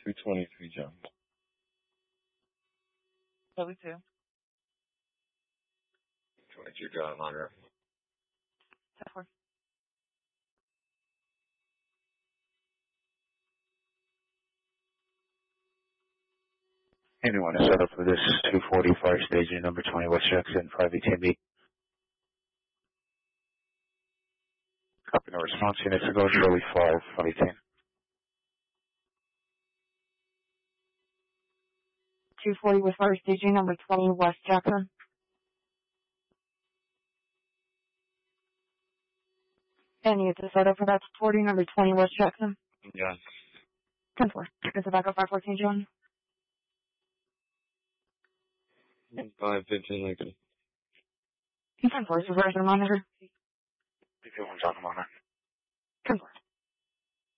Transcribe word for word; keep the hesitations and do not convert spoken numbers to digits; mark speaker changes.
Speaker 1: two twenty-three, John.
Speaker 2: W two.
Speaker 1: twenty-two, John, Honor.
Speaker 2: ten four.
Speaker 3: Anyone is set up for this two forty fire station number twenty West Jackson, five eighteen B. Copy no response, units to go, Charlie five, five eighteen.
Speaker 2: two forty with fire station number twenty West Jackson. And you to set up for that forty number twenty West Jackson.
Speaker 1: Yes.
Speaker 2: ten four. Is it back up five fourteen, John?
Speaker 1: five fifteen, Lincoln.
Speaker 2: ten four is reverse monitor.
Speaker 3: Everyone's on the monitor.